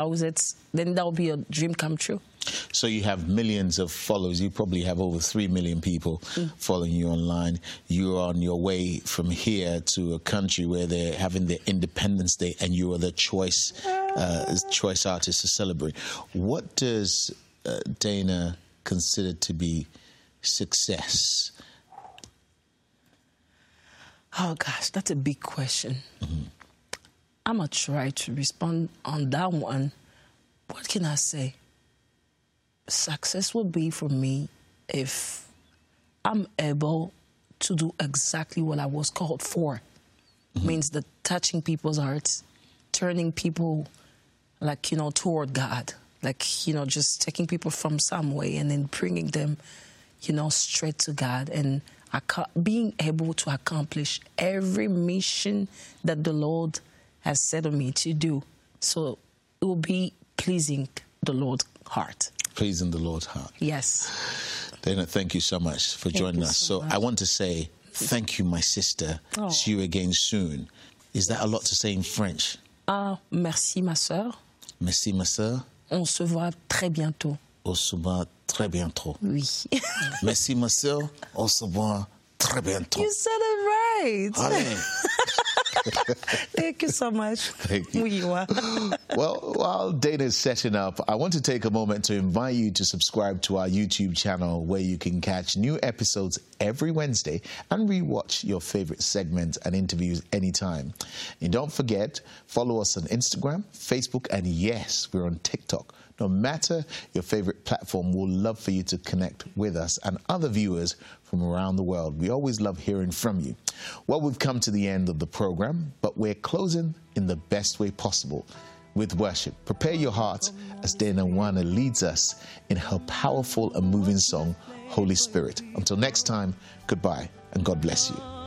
then that will be a dream come true. So you have millions of followers. You probably have over 3 million people following you online. You're on your way from here to a country where they're having their Independence Day, and you are the choice artist to celebrate. What does Dana consider to be success? Oh, gosh, that's a big question. I'm going to try to respond on that one. What can I say? Success will be for me if I'm able to do exactly what I was called for. Means that touching people's hearts, turning people, toward God. Just taking people from some way and then bringing them, straight to God. And being able to accomplish every mission that the Lord has set on me to do. So it will be pleasing the Lord's heart. Pleasing the Lord's heart. Yes. Dana, thank you so much for joining us. So I want to say thank you, my sister. See you again soon. Is that a lot to say in French? Merci, ma sœur. Merci, ma sœur. On se voit très bientôt. On se voit très bientôt. Oui. Merci, ma sœur. On se voit très bientôt. You said it right. Allez. Thank you so much. Thank you. Oui, ouais. Well, while Dana's setting up, I want to take a moment to invite you to subscribe to our YouTube channel, where you can catch new episodes every Wednesday and rewatch your favorite segments and interviews anytime. And don't forget, follow us on Instagram, Facebook, and yes, we're on TikTok. No matter your favorite platform, we'll love for you to connect with us and other viewers from around the world. We always love hearing from you. Well, we've come to the end of the program, but we're closing in the best way possible with worship. Prepare your heart as Dana Wana leads us in her powerful and moving song, Holy Spirit. Until next time, goodbye and God bless you.